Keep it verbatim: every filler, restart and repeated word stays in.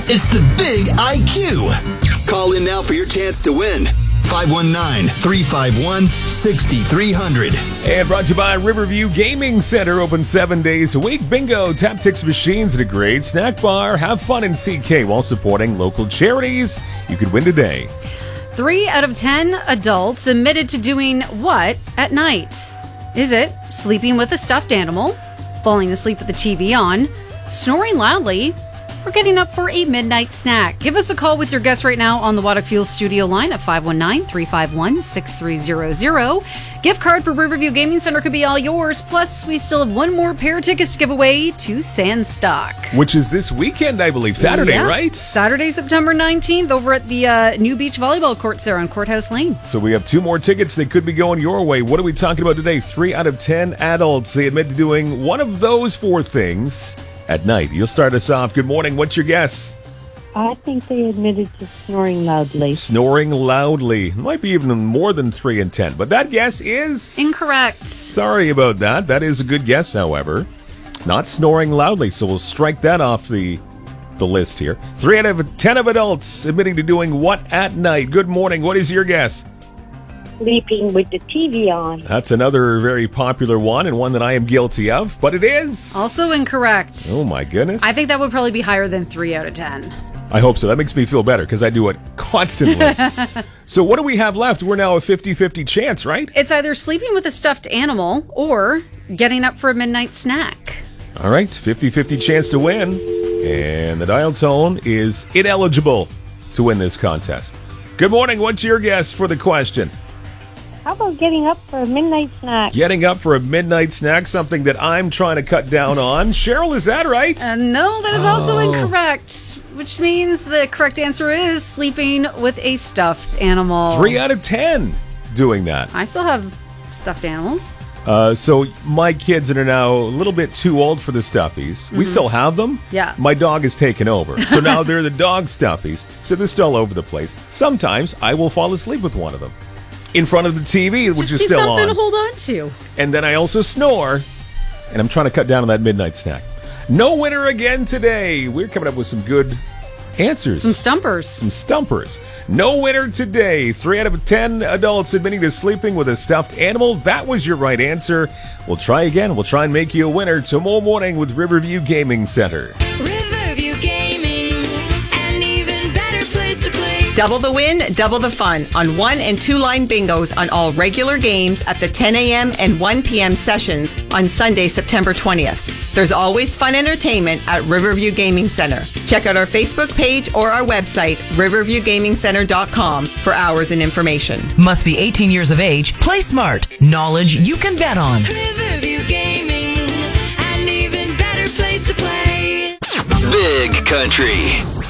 It's the Big I Q. Call in now for your chance to win. five one nine, three five one, six three zero zero. And brought to you by Riverview Gaming Center, open seven days a week. Bingo, tap-tix machines, and a great snack bar. Have fun in C K while supporting local charities. You could win today. Three out of ten adults admitted to doing what at night? Is it sleeping with a stuffed animal, falling asleep with the T V on, snoring loudly, or getting up for a midnight snack? Give us a call with your guess right now on the Water Fuel studio line at five one nine, three five one, six three zero zero. Gift card for Riverview Gaming Center could be all yours. Plus, we still have one more pair of tickets to give away to Sandstock. Which is this weekend, I believe. Saturday, yeah. right? Saturday, September nineteenth, over at the uh, new beach volleyball courts there on Courthouse Lane. So we have two more tickets. They could be going your way. What are we talking about today? Three out of ten adults. They admit to doing one of those four things at night. You'll start us off. Good morning. What's your guess? I think they admitted to snoring loudly. Snoring loudly. Might be even more than three in ten, but that guess is incorrect. Sorry about that. That is a good guess, however. Not snoring loudly, so we'll strike that off the the list here. Three out of ten of adults admitting to doing what at night? Good morning. What is your guess? Sleeping with the T V on. That's another very popular one, and one that I am guilty of, but it is also incorrect. Oh my goodness. I think that would probably be higher than three out of ten. I hope so. That makes me feel better because I do it constantly. So what do we have left? We're now a fifty-fifty chance, right? It's either sleeping with a stuffed animal or getting up for a midnight snack. All right, fifty-fifty chance to win. And the dial tone is ineligible to win this contest. Good morning. What's your guess for the question? How about getting up for a midnight snack? Getting up for a midnight snack, something that I'm trying to cut down on. Cheryl, is that right? Uh, no, that is oh. also incorrect, which means the correct answer is sleeping with a stuffed animal. Three out of ten doing that. I still have stuffed animals. Uh, so my kids are now a little bit too old for the stuffies. Mm-hmm. We still have them. Yeah. My dog has taken over. So now they're the dog stuffies. So they're still all over the place. Sometimes I will fall asleep with one of them in front of the T V, which Just is need still something on. to hold on to. And then I also snore, and I'm trying to cut down on that midnight snack. No winner again today. We're coming up with some good answers. Some stumpers. Some stumpers. No winner today. Three out of ten adults admitting to sleeping with a stuffed animal. That was your right answer. We'll try again. We'll try and make you a winner tomorrow morning with Riverview Gaming Center. Riverview Gaming, an even better place to play. Double the win, double the fun on one and two line bingos on all regular games at the ten a.m. and one p.m. sessions on Sunday, September twentieth. There's always fun entertainment at Riverview Gaming Center. Check out our Facebook page or our website, riverview gaming center dot com, for hours and information. Must be eighteen years of age. Play smart. Knowledge you can bet on. Riverview Gaming, an even better place to play. Big Country.